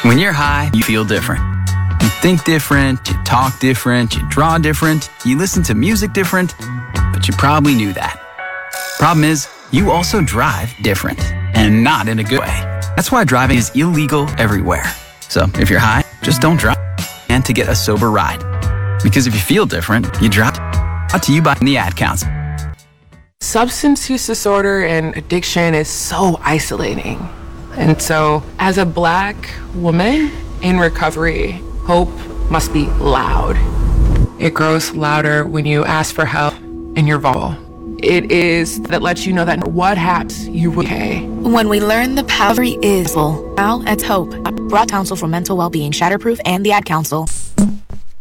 When you're high, you feel different. You think different, you talk different, you draw different, you listen to music different, but you probably knew that. Problem is, you also drive different, and not in a good way. That's why driving is illegal everywhere. So if you're high, just don't drive. And to get a sober ride. Because if you feel different, you drive. Brought to you by the Ad Council. Substance use disorder and addiction is so isolating. And so, as a Black woman in recovery, hope must be loud. It grows louder when you ask for help and you're vulnerable. It is that lets you know that what happens, you're okay. When we learn the power is full. Now at Hope, Broad Council for Mental Wellbeing, Shatterproof, and the Ad Council.